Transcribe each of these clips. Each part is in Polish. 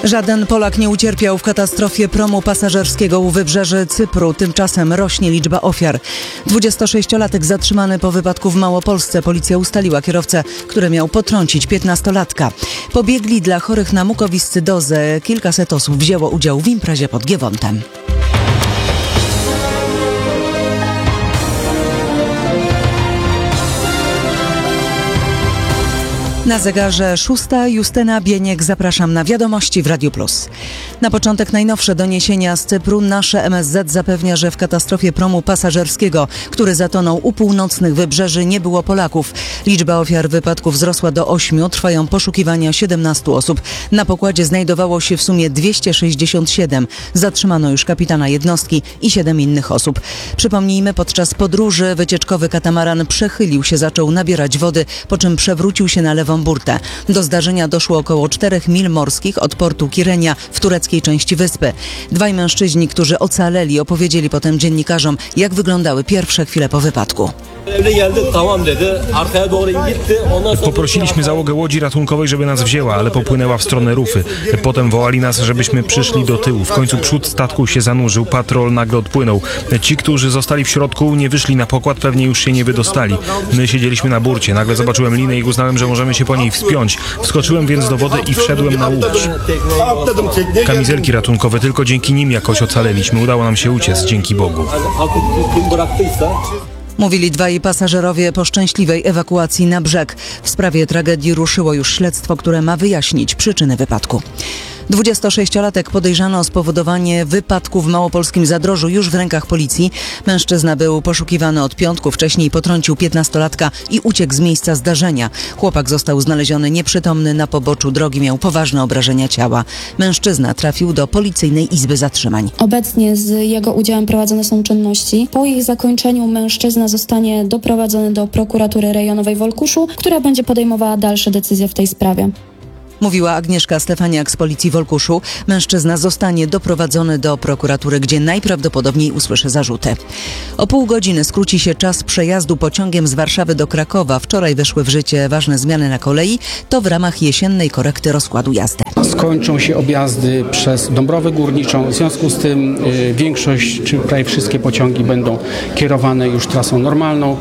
Żaden Polak nie ucierpiał w katastrofie promu pasażerskiego u wybrzeży Cypru. Tymczasem rośnie liczba ofiar. 26-latek zatrzymany po wypadku w Małopolsce. Policja ustaliła kierowcę, który miał potrącić 15-latka. Pobiegli dla chorych na mukowiscydozę. Kilkaset osób wzięło udział w imprezie pod Giewontem. Na zegarze 6. Justyna Bieniek. Zapraszam na wiadomości w Radiu Plus. Na początek najnowsze doniesienia z Cypru. Nasze MSZ zapewnia, że w katastrofie promu pasażerskiego, który zatonął u północnych wybrzeży, nie było Polaków. Liczba ofiar wypadku wzrosła do 8. Trwają poszukiwania 17 osób. Na pokładzie znajdowało się w sumie 267. Zatrzymano już kapitana jednostki i 7 innych osób. Przypomnijmy, podczas podróży wycieczkowy katamaran przechylił się, zaczął nabierać wody, po czym przewrócił się na lewą burtę. Do zdarzenia doszło około 4 mil morskich od portu Kirenia w tureckiej części wyspy. Dwaj mężczyźni, którzy ocaleli, opowiedzieli potem dziennikarzom, jak wyglądały pierwsze chwile po wypadku. Poprosiliśmy załogę łodzi ratunkowej, żeby nas wzięła, ale popłynęła w stronę Rufy. Potem wołali nas, żebyśmy przyszli do tyłu. W końcu przód statku się zanurzył, patrol nagle odpłynął. Ci, którzy zostali w środku, nie wyszli na pokład, pewnie już się nie wydostali. My siedzieliśmy na burcie. Nagle zobaczyłem linę i uznałem, że możemy się po niej wspiąć. Wskoczyłem więc do wody i wszedłem na łódź. Kamizelki ratunkowe, tylko dzięki nim jakoś ocaleliśmy. Udało nam się uciec, dzięki Bogu. Mówili dwaj pasażerowie po szczęśliwej ewakuacji na brzeg. W sprawie tragedii ruszyło już śledztwo, które ma wyjaśnić przyczyny wypadku. 26-latek podejrzany o spowodowanie wypadku w małopolskim Zadrożu już w rękach policji. Mężczyzna był poszukiwany od piątku, wcześniej potrącił 15-latka i uciekł z miejsca zdarzenia. Chłopak został znaleziony nieprzytomny na poboczu drogi, miał poważne obrażenia ciała. Mężczyzna trafił do policyjnej izby zatrzymań. Obecnie z jego udziałem prowadzone są czynności. Po ich zakończeniu mężczyzna zostanie doprowadzony do prokuratury rejonowej w Olkuszu, która będzie podejmowała dalsze decyzje w tej sprawie. Mówiła Agnieszka Stefaniak z policji w Olkuszu. Mężczyzna zostanie doprowadzony do prokuratury, gdzie najprawdopodobniej usłyszy zarzuty. O pół godziny skróci się czas przejazdu pociągiem z Warszawy do Krakowa. Wczoraj weszły w życie ważne zmiany na kolei. To w ramach jesiennej korekty rozkładu jazdy. Skończą się objazdy przez Dąbrowę Górniczą. W związku z tym większość, czy prawie wszystkie pociągi będą kierowane już trasą normalną.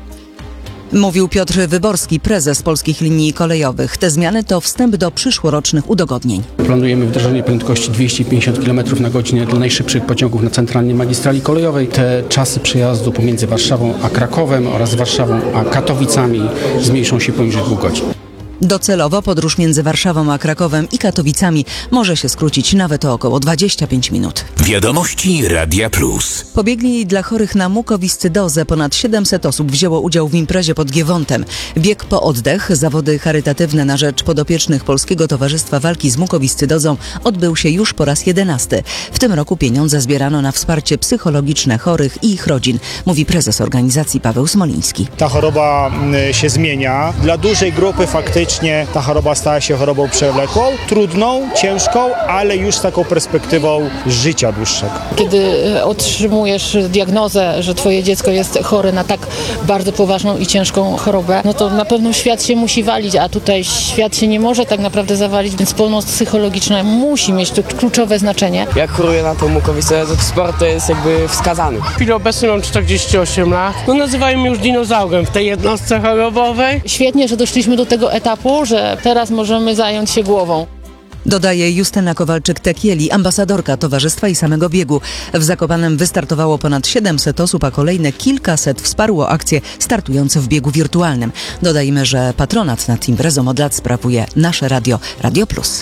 Mówił Piotr Wyborski, prezes Polskich Linii Kolejowych. Te zmiany to wstęp do przyszłorocznych udogodnień. Planujemy wdrożenie prędkości 250 km na godzinę dla najszybszych pociągów na centralnej magistrali kolejowej. Te czasy przejazdu pomiędzy Warszawą a Krakowem oraz Warszawą a Katowicami zmniejszą się poniżej 2 godzin. Docelowo podróż między Warszawą a Krakowem i Katowicami może się skrócić nawet o około 25 minut. Wiadomości Radia Plus. Pobiegli dla chorych na mukowiscydozę. Ponad 700 osób wzięło udział w imprezie pod Giewontem. Bieg po oddech, zawody charytatywne na rzecz podopiecznych Polskiego Towarzystwa Walki z Mukowiscydozą odbył się już po raz 11. W tym roku pieniądze zbierano na wsparcie psychologiczne chorych i ich rodzin, mówi prezes organizacji Paweł Smoliński. Ta choroba się zmienia. Dla dużej grupy faktycznie ta choroba stała się chorobą przewlekłą, trudną, ciężką, ale już z taką perspektywą życia dłuższego. Kiedy otrzymujesz diagnozę, że twoje dziecko jest chore na tak bardzo poważną i ciężką chorobę, no to na pewno świat się musi walić, a tutaj świat się nie może tak naprawdę zawalić, więc pomoc psychologiczna musi mieć tu kluczowe znaczenie. Jak choruję na tą mukowiscydozę, to sport to jest jakby wskazany. W chwili obecnej mam 48 lat. Nazywają mnie już dinozaurem w tej jednostce chorobowej. Świetnie, że doszliśmy do tego etapu, że teraz możemy zająć się głową. Dodaje Justyna Kowalczyk-Tekieli, ambasadorka towarzystwa i samego biegu. W Zakopanem wystartowało ponad 700 osób, a kolejne kilkaset wsparło akcje startujące w biegu wirtualnym. Dodajmy, że patronat nad imprezą od lat sprawuje nasze radio, Radio Plus.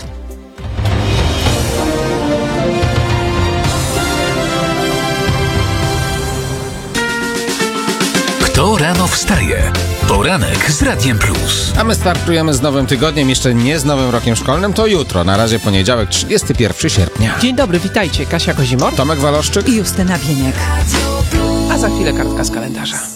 Kto rano wstaje? Poranek z Radiem Plus. A my startujemy z nowym tygodniem, jeszcze nie z nowym rokiem szkolnym, to jutro. Na razie poniedziałek, 31 sierpnia. Dzień dobry, witajcie. Kasia Kozimor, Tomek Waloszczyk i Justyna Bieniek. a za chwilę kartka z kalendarza.